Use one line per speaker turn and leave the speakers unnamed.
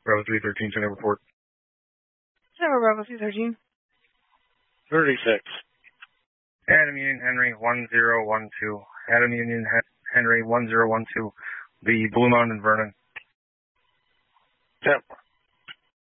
Bravo 313, send a report.
Tower Bravo 313.
36.
Adam Union Henry 1012. Adam Union Henry 1012. The Blue Mountain Vernon.
10.